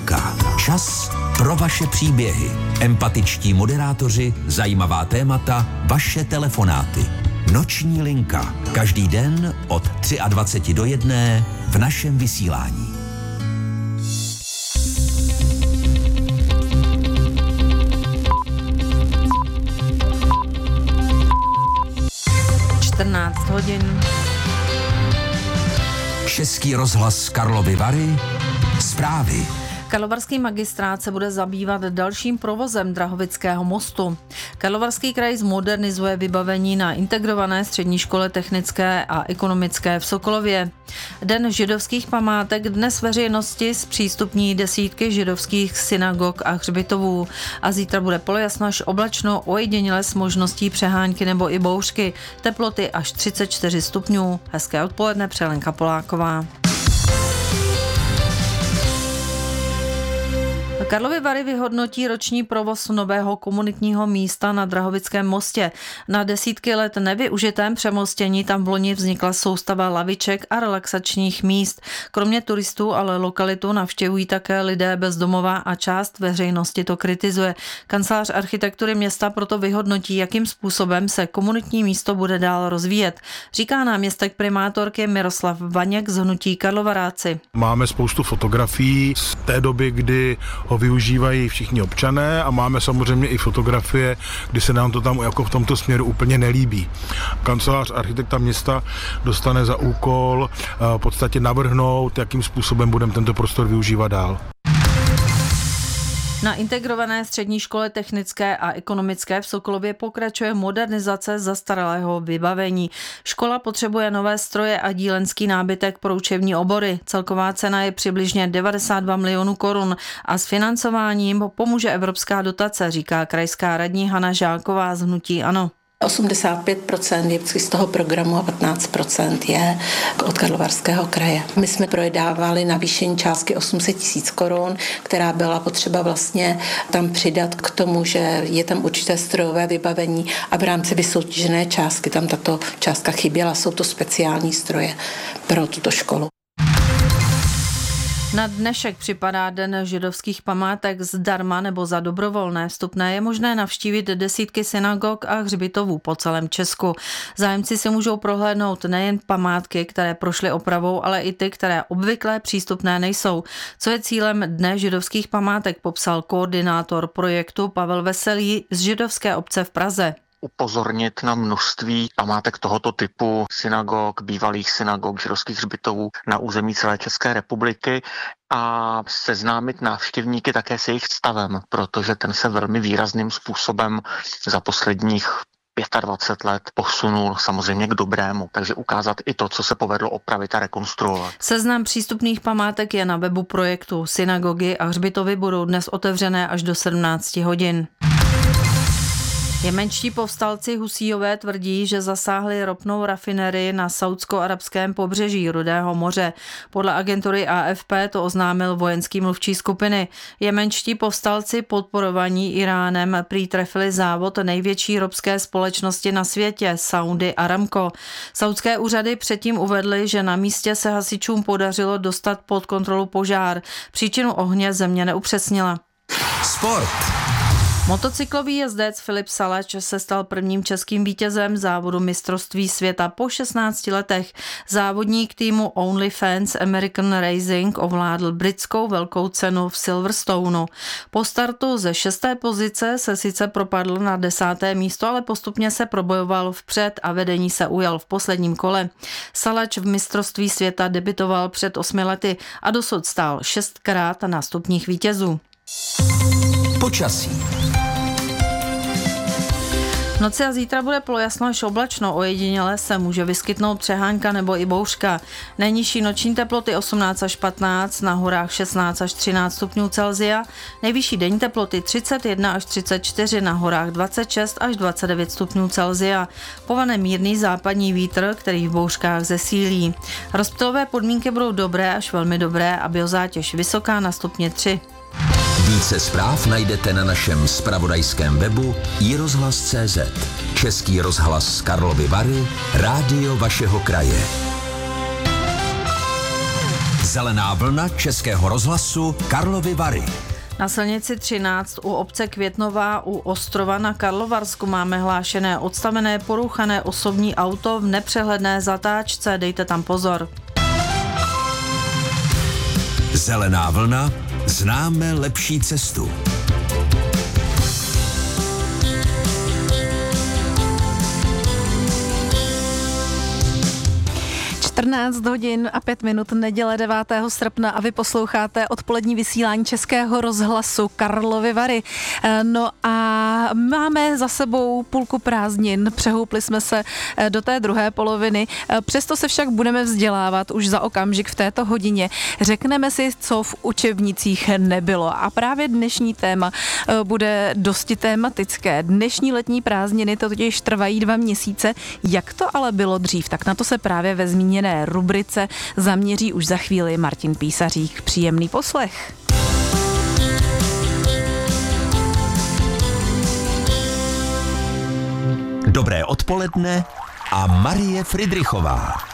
linka. Čas pro vaše příběhy. Empatičtí moderátoři, zajímavá témata, vaše telefonáty. Noční linka. Každý den od 23 do 1 v našem vysílání. Hodin. Český rozhlas Karlovy Vary. Zprávy. Karlovarský magistrát se bude zabývat dalším provozem Drahovického mostu. Karlovarský kraj zmodernizuje vybavení na integrované střední škole technické a ekonomické v Sokolově. Den židovských památek dnes veřejnosti zpřístupní desítky židovských synagog a hřbitovů. A zítra bude polojasno až oblačno, ojediněle s možností přehánky nebo i bouřky. Teploty až 34 stupňů. Hezké odpoledne, Lenka Poláková. Karlovy Vary vyhodnotí roční provoz nového komunitního místa na Drahovickém mostě. Na desítky let nevyužitém přemostění tam v loni vznikla soustava laviček a relaxačních míst. Kromě turistů ale lokalitu navštěvují také lidé bez domova a část veřejnosti to kritizuje. Kancelář architektury města proto vyhodnotí, jakým způsobem se komunitní místo bude dál rozvíjet. Říká náměstek primátorky Miroslav Vaněk z hnutí Karlovaráci. Máme spoustu fotografií z té doby, kdy ho využívají všichni občané a máme samozřejmě i fotografie, kdy se nám to tam jako v tomto směru úplně nelíbí. Kancelář architekta města dostane za úkol v podstatě navrhnout, jakým způsobem budeme tento prostor využívat dál. Na integrované střední škole technické a ekonomické v Sokolově pokračuje modernizace zastaralého vybavení. Škola potřebuje nové stroje a dílenský nábytek pro učební obory. Celková cena je přibližně 92 milionů korun a s financováním pomůže evropská dotace, říká krajská radní Hana Žáková z hnutí ANO. 85% je z toho programu a 15% je od Karlovarského kraje. My jsme projednávali navýšení částky 800 000 korun, která byla potřeba vlastně tam přidat k tomu, že je tam určité strojové vybavení a v rámci vysoutěžené částky tam tato částka chyběla. Jsou to speciální stroje pro tuto školu. Na dnešek připadá Den židovských památek zdarma nebo za dobrovolné vstupné. Je možné navštívit desítky synagog a hřbitovů po celém Česku. Zájemci si můžou prohlédnout nejen památky, které prošly opravou, ale i ty, které obvykle přístupné nejsou. Co je cílem Dne židovských památek, popsal koordinátor projektu Pavel Veselý z židovské obce v Praze. Upozornit na množství památek tohoto typu, synagog, bývalých synagog, židovských hřbitovů na území celé České republiky a seznámit návštěvníky také s jejich stavem, protože ten se velmi výrazným způsobem za posledních 25 let posunul samozřejmě k dobrému, takže ukázat i to, co se povedlo opravit a rekonstruovat. Seznam přístupných památek je na webu projektu. Synagogy a hřbitovy budou dnes otevřené až do 17 hodin. Jemenští povstalci Husíjové tvrdí, že zasáhli ropnou rafinerii na saúdsko-arabském pobřeží Rudého moře. Podle agentury AFP to oznámil vojenský mluvčí skupiny. Jemenští povstalci podporovaní Iránem prý trefili závod největší ropské společnosti na světě, Saudi Aramco. Saúdské úřady předtím uvedly, že na místě se hasičům podařilo dostat pod kontrolu požár. Příčinu ohně země neupřesnila. Sport. Motocyklový jezdec Filip Salač se stal prvním českým vítězem závodu mistrovství světa po 16 letech. Závodník týmu OnlyFans American Racing ovládl britskou velkou cenu v Silverstoneu. Po startu ze 6. pozice se sice propadl na 10. místo, ale postupně se probojoval vpřed a vedení se ujal v posledním kole. Salač v mistrovství světa debutoval před 8 lety a dosud stál 6krát na stupních vítězů. Počasí. V noci a zítra bude polojasno až oblačno, ojediněle se může vyskytnout přehánka nebo i bouřka. Nejnižší noční teploty 18 až 15, na horách 16 až 13 stupňů Celsia, nejvyšší denní teploty 31 až 34, na horách 26 až 29 stupňů Celsia. Povane mírný západní vítr, který v bouřkách zesílí. Rozptylové podmínky budou dobré až velmi dobré a biozátěž vysoká na stupně 3. Více zpráv najdete na našem zpravodajském webu iRozhlas.cz. Český rozhlas Karlovy Vary, rádio vašeho kraje. Zelená vlna Českého rozhlasu Karlovy Vary. Na silnici 13 u obce Květnová u Ostrova na Karlovarsku máme hlášené odstavené porouchané osobní auto v nepřehledné zatáčce. Dejte tam pozor. Zelená vlna, známe lepší cestu. 14 hodin a 5 minut, neděle 9. srpna a vy posloucháte odpolední vysílání Českého rozhlasu Karlovy Vary. No a máme za sebou půlku prázdnin, přehoupli jsme se do té druhé poloviny, přesto se však budeme vzdělávat už za okamžik v této hodině. Řekneme si, co v učebnicích nebylo a právě dnešní téma bude dosti tematické. Dnešní letní prázdniny to totiž trvají 2 měsíce. Jak to ale bylo dřív? Tak na to se právě ve zmíněné rubrice zaměří už za chvíli Martin Písařík. Příjemný poslech. Dobré odpoledne a Marie Fridrichová.